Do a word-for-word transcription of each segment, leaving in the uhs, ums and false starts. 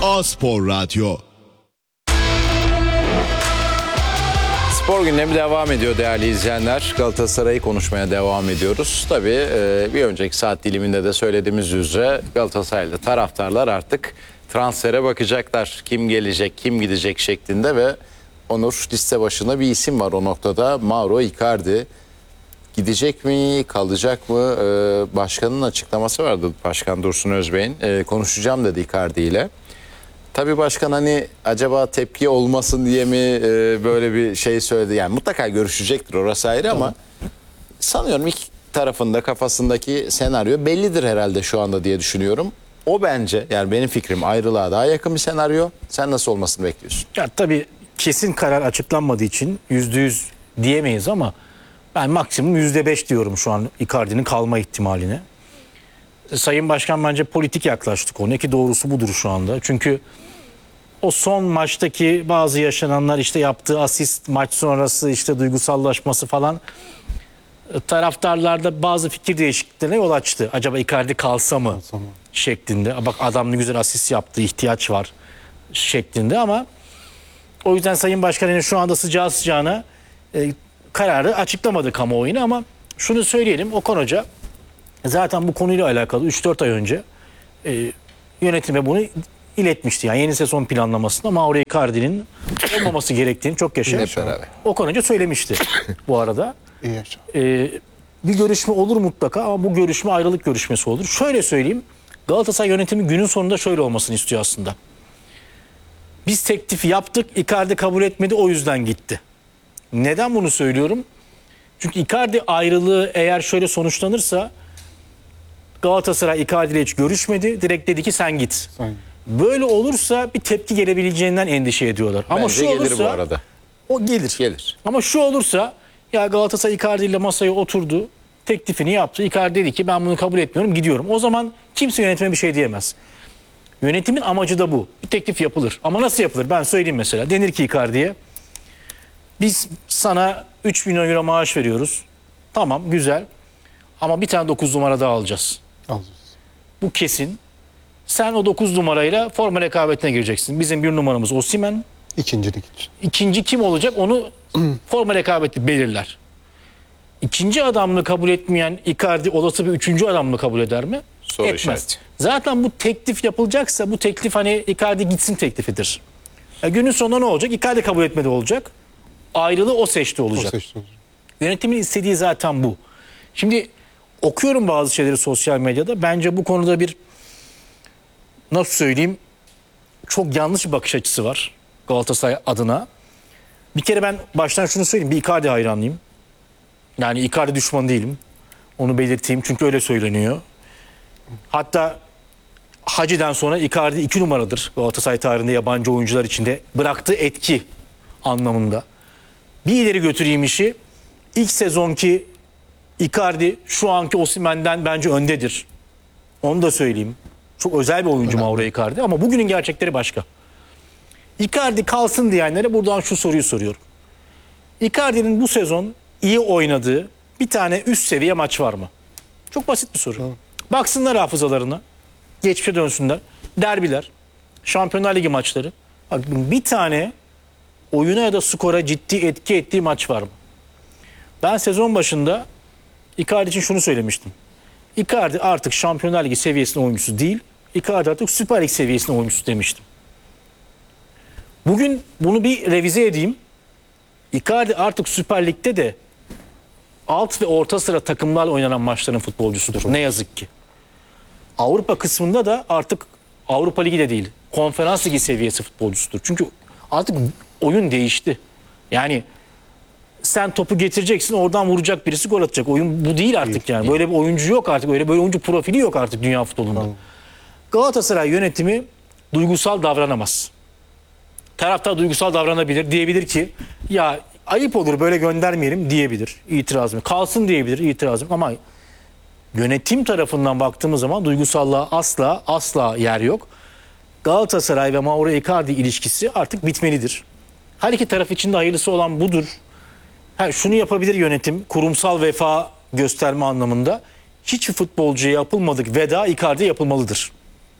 A-Spor Radyo. Spor gündemi devam ediyor değerli izleyenler. Galatasaray'ı konuşmaya devam ediyoruz. Tabii bir önceki saat diliminde de söylediğimiz üzere Galatasaraylı taraftarlar artık transfere bakacaklar. Kim gelecek, kim gidecek şeklinde ve Onur, liste başında bir isim var o noktada. Mauro Icardi. Gidecek mi, kalacak mı? Başkanın açıklaması vardı. Başkan Dursun Özbey'in. Konuşacağım dedi Icardi ile. Tabii başkan hani acaba tepki olmasın diye mi e, böyle bir şey söyledi. Yani mutlaka görüşecektir, orası ayrı, ama tamam, sanıyorum ilk tarafında kafasındaki senaryo bellidir herhalde şu anda diye düşünüyorum. O bence, yani benim fikrim, ayrılığa daha yakın bir senaryo. Sen nasıl olmasını bekliyorsun? Ya tabii kesin karar açıklanmadığı için yüzde yüz diyemeyiz ama ben maksimum yüzde beş diyorum şu an Icardi'nin kalma ihtimaline. Sayın Başkan bence politik yaklaştı konuya, ki doğrusu budur şu anda. Çünkü o son maçtaki bazı yaşananlar, işte yaptığı asist, maç sonrası işte duygusallaşması falan, taraftarlarda bazı fikir değişikliklerine yol açtı. Acaba Icardi kalsa mı şeklinde. Bak adam ne güzel asist yaptı, ihtiyaç var şeklinde, ama o yüzden Sayın Başkan şu anda sıcağı sıcağına e, kararı açıklamadı kamuoyuna, ama şunu söyleyelim, Okan Hoca zaten bu konuyla alakalı üç dört ay önce e, yönetime bunu iletmişti. Yani yeni sezon planlamasında Mauro Icardi'nin olmaması gerektiğini çok yaşa Okan Hoca söylemişti bu arada. E, bir görüşme olur mutlaka, ama bu görüşme ayrılık görüşmesi olur. Şöyle söyleyeyim, Galatasaray yönetimi günün sonunda şöyle olmasını istiyor aslında. Biz teklifi yaptık, Icardi kabul etmedi, o yüzden gitti. Neden bunu söylüyorum? Çünkü Icardi ayrılığı eğer şöyle sonuçlanırsa, Galatasaray Icardi ile hiç görüşmedi. Direkt dedi ki sen git. Sen. Böyle olursa bir tepki gelebileceğinden endişe ediyorlar. Bence ama şu gelir olursa, bu arada. O gelir. Gelir. Ama şu olursa, ya Galatasaray Icardi ile masaya oturdu, teklifini yaptı. Icardi dedi ki ben bunu kabul etmiyorum, gidiyorum. O zaman kimse yönetime bir şey diyemez. Yönetimin amacı da bu. Bir teklif yapılır. Ama nasıl yapılır? Ben söyleyeyim mesela. Denir ki Icardi'ye, biz sana üç milyon euro maaş veriyoruz. Tamam, güzel. Ama bir tane dokuz numara daha alacağız. Alacağız. Bu kesin. Sen o dokuz numarayla forma rekabetine gireceksin. Bizim bir numaramız Osimhen. İkincilik için. İkinci kim olacak onu forma rekabeti belirler. İkinci adamını kabul etmeyen Icardi olası bir üçüncü adamını kabul eder mi? Soru Etmez. işareti. Zaten bu teklif yapılacaksa bu teklif hani Icardi gitsin teklifidir. Ya günün sonunda ne olacak? Icardi kabul etmedi olacak. Ayrılığı o seçti olacak. O seçti olacak. Yönetimin istediği zaten bu. Şimdi okuyorum bazı şeyleri sosyal medyada. Bence bu konuda bir, nasıl söyleyeyim, çok yanlış bir bakış açısı var Galatasaray adına. Bir kere ben baştan şunu söyleyeyim. Bir Icardi hayranlıyım. Yani Icardi düşmanı değilim. Onu belirteyim çünkü öyle söyleniyor. Hatta Hacı'dan sonra Icardi iki numaradır Galatasaray tarihinde yabancı oyuncular içinde bıraktığı etki anlamında. Bir ileri götüreyim işi. İlk sezonki Icardi şu anki Osimhen'den bence öndedir. Onu da söyleyeyim. Çok özel bir oyuncu Mauro Icardi, ama bugünün gerçekleri başka. Icardi kalsın diyenlere buradan şu soruyu soruyorum. Icardi'nin bu sezon iyi oynadığı bir tane üst seviye maç var mı? Çok basit bir soru. Hı. Baksınlar hafızalarına. Geçmişe dönsünler. Derbiler, Şampiyonlar Ligi maçları. Bak, bir tane oyuna ya da skora ciddi etki ettiği maç var mı? Ben sezon başında Icardi için şunu söylemiştim. Icardi artık Şampiyonlar Ligi seviyesinde oyuncusu değil. Icardi artık Süper Lig seviyesinde oyuncusu demiştim. Bugün bunu bir revize edeyim. Icardi artık Süper Lig'de de alt ve orta sıra takımlarla oynanan maçların futbolcusudur. Ne yazık ki. Avrupa kısmında da artık Avrupa Ligi de değil, Konferans Ligi seviyesi futbolcusudur. Çünkü artık oyun değişti. Yani sen topu getireceksin, oradan vuracak birisi, gol atacak. Oyun bu değil artık yani. Böyle bir oyuncu yok artık. Öyle böyle oyuncu profili yok artık dünya futbolunda. Tamam. Galatasaray yönetimi duygusal davranamaz. Taraftar duygusal davranabilir. Diyebilir ki ya ayıp olur böyle göndermeyelim diyebilir. İtirazım. Kalsın diyebilir, itirazım. Ama yönetim tarafından baktığımız zaman duygusallığa asla asla yer yok. Galatasaray ve Mauro Icardi ilişkisi artık bitmelidir. Her iki taraf için de hayırlısı olan budur. Ha, şunu yapabilir yönetim, kurumsal vefa gösterme anlamında. Hiç futbolcuya yapılmadık veda Icardi yapılmalıdır.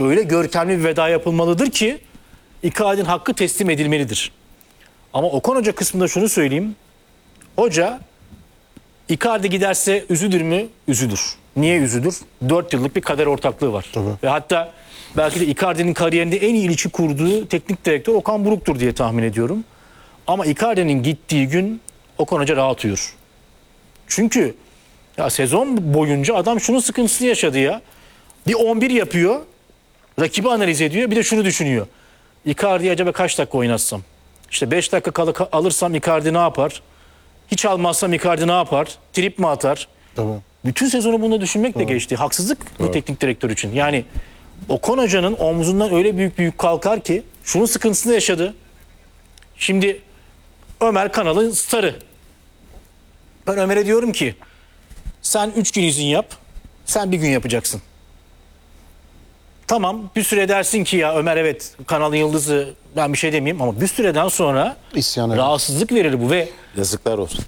öyle görkemli bir veda yapılmalıdır ki Icardi'nin hakkı teslim edilmelidir. Ama Okan Hoca kısmında şunu söyleyeyim. Hoca Icardi giderse üzülür mü? Üzülür. Niye üzülür? dört yıllık bir kader ortaklığı var. Tabii. Ve hatta belki de Icardi'nin kariyerinde en iyi ilişki kurduğu teknik direktör Okan Buruk'tur diye tahmin ediyorum. Ama Icardi'nin gittiği gün Okan Hoca rahat uyur. Çünkü ya sezon boyunca adam şunun sıkıntısını yaşadı ya. Bir on bir yapıyor. Rakibi analiz ediyor. Bir de şunu düşünüyor. Icardi'yi acaba kaç dakika oynatsam? İşte beş dakika kalı alırsam Icardi ne yapar? Hiç almazsam Icardi ne yapar? Trip mi atar? Tabii. Bütün sezonu bunu düşünmekle geçti. Haksızlık bu teknik direktör için. Yani Okan Hoca'nın omzundan öyle büyük büyük kalkar ki şunun sıkıntısını yaşadı. Şimdi Ömer kanalın starı. Ben Ömer'e diyorum ki sen üç gün izin yap. Sen bir gün yapacaksın. Tamam bir süre dersin ki ya Ömer evet kanalın yıldızı ben bir şey demeyeyim ama bir süreden sonra İsyan eder. rahatsızlık verir bu ve Yazıklar olsun.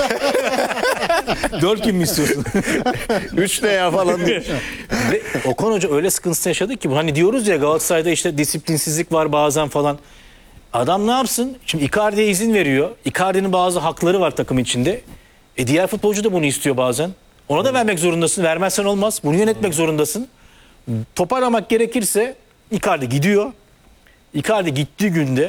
dört gün mü istiyorsun? Üç ne ya falan diye. Ve Okan Hoca öyle sıkıntısı yaşadı ki bu hani diyoruz ya Galatasaray'da işte disiplinsizlik var bazen falan. Adam ne yapsın? Şimdi Icardi'ye izin veriyor. Icardi'nin bazı hakları var takım içinde. E diğer futbolcu da bunu istiyor bazen. Ona da vermek zorundasın. Vermezsen olmaz. Bunu yönetmek zorundasın. Toparlamak gerekirse Icardi gidiyor. Icardi gittiği günde